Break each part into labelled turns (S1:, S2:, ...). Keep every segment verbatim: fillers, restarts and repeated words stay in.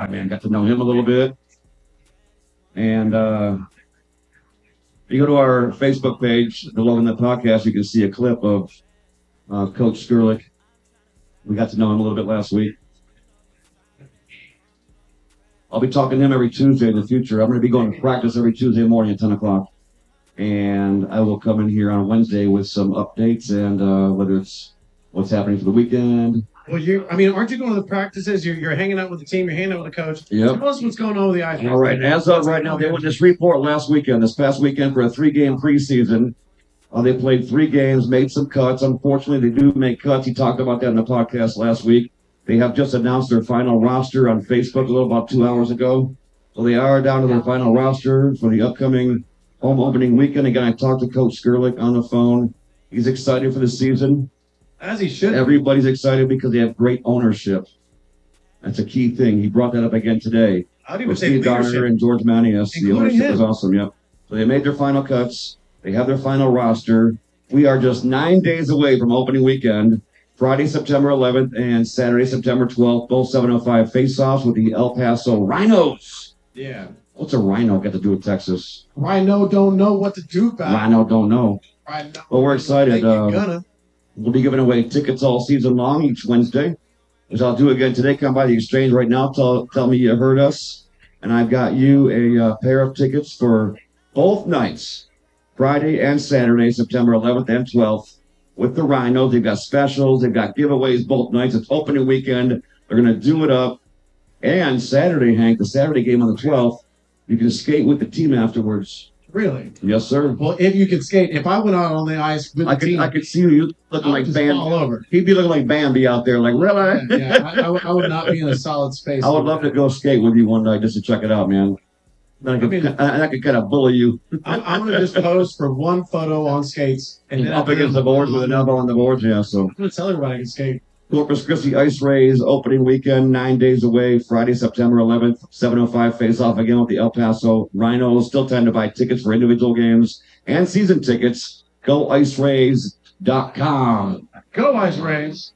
S1: guy, man. Got to know him a little bit. And uh, if you go to our Facebook page, the Love in the Podcast, you can see a clip of uh, Coach Skurlik. We got to know him a little bit last week. I'll be talking to him every Tuesday in the future. I'm going to be going to practice every Tuesday morning at ten o'clock. And I will come in here on Wednesday with some updates and uh, whether it's what's happening for the weekend.
S2: Well, you I mean, aren't you going to the practices? You're, you're hanging out with the team. You're hanging out with the coach.
S1: Yep.
S2: Tell us what's going on with the ice.
S1: All right. As of right now, they won this report last weekend, this past weekend for a three-game preseason. Uh, they played three games, made some cuts. Unfortunately, they do make cuts. He talked about that in the podcast last week. They have just announced their final roster on Facebook a little about two hours ago. So they are down to their final roster for the upcoming home opening weekend. Again, I talked to Coach Skurlik on the phone. He's excited for the season.
S2: As he should.
S1: Everybody's excited because they have great ownership. That's a key thing. He brought that up again today.
S2: I'd even
S1: With
S2: say
S1: Steve Donner and George Manias. The
S2: Including
S1: ownership
S2: him.
S1: was awesome, yep. So they made their final cuts. They have their final roster. We are just nine days away from opening weekend. Friday, September eleventh, and Saturday, September twelfth, both seven oh five face-offs with the El Paso Rhinos.
S2: Yeah.
S1: What's a rhino got to do with Texas?
S2: Rhino don't know what to do about it.
S1: Rhino don't know.
S2: Rhino.
S1: But we're excited.
S2: Think you're
S1: Uh,
S2: gonna.
S1: we'll be giving away tickets all season long each Wednesday, which I'll do again today. Come by the exchange right now. Tell tell me you heard us. And I've got you a uh, pair of tickets for both nights, Friday and Saturday, September eleventh and twelfth. With the Rhinos, they've got specials, they've got giveaways both nights. It's opening weekend. They're going to do it up. And Saturday, Hank, the Saturday game on the twelfth, you can skate with the team afterwards.
S2: Really?
S1: Yes, sir.
S2: Well, if you could skate, if I went out on the ice with
S1: I
S2: the
S1: could,
S2: team,
S1: I could see you looking
S2: I would
S1: like
S2: just
S1: Bambi.
S2: fall over.
S1: He'd be looking like Bambi out there, like, really?
S2: Yeah, yeah I, I, would- I would not be in a solid space.
S1: I would love to go skate with you one night just to check it out, man. Then I could,
S2: I mean-
S1: I, I could kind of bully you.
S2: I'm, I'm going to just pose for one photo on skates. And then
S1: Up against the boards with an elbow on the boards, yeah, so.
S2: I'm going to tell everybody I can skate.
S1: Corpus Christi Ice Rays opening weekend, nine days away, Friday, September eleventh, seven oh five face-off again with the El Paso Rhinos. Still time to buy tickets for individual games and season tickets. Go ice rays dot com.
S2: Go Ice Rays.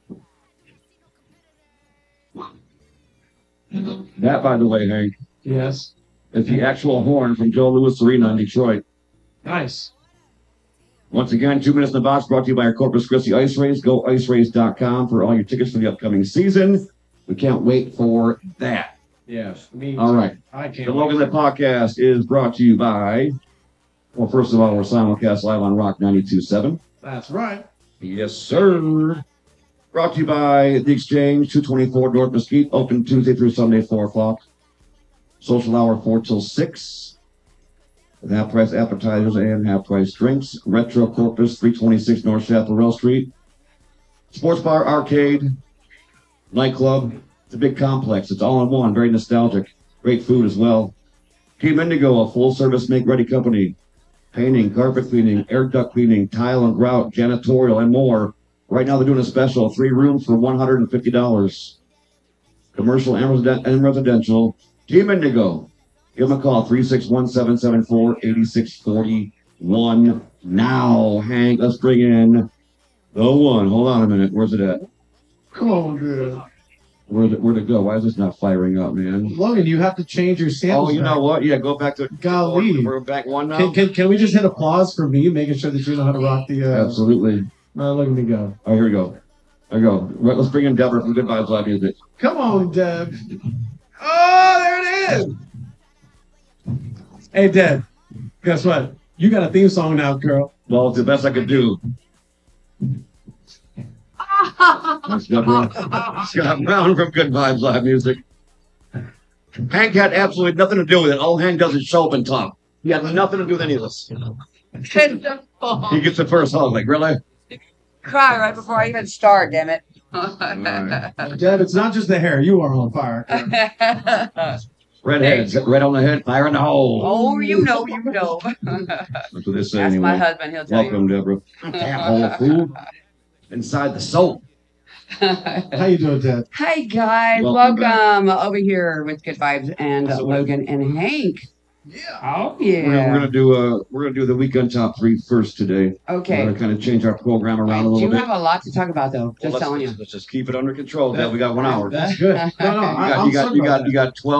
S1: That, by the way, Hank,
S2: Yes.
S1: is the actual horn from Joe Louis Arena in Detroit.
S2: Nice.
S1: Once again, two minutes in the box brought to you by our Corpus Christi Ice Rays. Go ice rays dot com for all your tickets for the upcoming season. We can't wait for that.
S2: Yes. Me
S1: All
S2: too.
S1: right.
S2: I can't.
S1: The Logan Lit Podcast is brought to you by, well, first of all, we're simulcast live on Rock ninety-two point seven.
S2: That's right.
S1: Yes, sir. Brought to you by The Exchange, two twenty-four North Mesquite, open Tuesday through Sunday, four o'clock. Social hour, four till six. With half-price appetizers and half-price drinks. Retro Corpus, three twenty-six North Chaparral Street. Sports bar, arcade, nightclub. It's a big complex. It's all in one. Very nostalgic. Great food as well. Team Indigo, a full-service make-ready company. Painting, carpet cleaning, air duct cleaning, tile and grout, janitorial, and more. Right now they're doing a special. Three rooms for one hundred fifty dollars. Commercial and, residen- and residential. Team Indigo. Give them a call, three six one, seven seven four, eight six four one. Now, Hank, let's bring in the one. Hold on a minute. Where's it at?
S2: Come on, dude.
S1: Where'd it, where'd it go? Why is this not firing up, man?
S2: Logan, you have to change your samples.
S1: Oh, you know what? Yeah, go back to
S2: Golly.
S1: We're back one now.
S2: Can, can, can we just hit applause for me, making sure that you know how to rock the... Uh,
S1: Absolutely.
S2: Uh, look at me go.
S1: All right, here we go. There we go. Right, let's bring in Deborah from Good Vibes Live Music.
S2: Come on, Deb. Oh, there it is. Hey, Deb, guess what? You got a theme song now, girl.
S1: Well, it's the best I could do. Thanks, Deborah. Scott Brown from Good Vibes Live Music. Hank had absolutely nothing to do with it. All Hank does is show up and talk. He had nothing to do with any of this. He gets the first hug, like, really?
S3: Cry right before I even start, damn it.
S1: right.
S2: Deb, it's not just the hair. You are on fire.
S1: Redheads, red on the head, fire in the hole.
S3: Oh, you know, you know.
S1: That's what they say
S3: That's
S1: anyway.
S3: my husband, he'll tell
S1: Welcome, Deborah. That whole food inside the soul.
S3: you.
S2: How you doing, Deb?
S3: Hey, guys.
S1: Welcome
S3: Welcome, over here with Good Vibes and uh,
S1: So-
S3: Logan and Hank.
S2: Yeah.
S3: Oh,
S1: We're, gonna, we're
S3: yeah.
S1: gonna do uh we're gonna do the weekend top three first today. We're
S3: Okay.
S1: gonna kind of change our program
S3: I
S1: around a little
S3: do
S1: bit.
S3: have a lot to talk about, though.
S1: Well,
S3: Just
S1: let's,
S3: telling you.
S1: let's, let's just keep it under control. Deb. We got one hour.
S2: That's good. No, no,
S1: You
S2: I,
S1: got
S2: I'm
S1: you got
S2: sorry
S1: you
S2: about
S1: got
S2: that.
S1: you got twelve.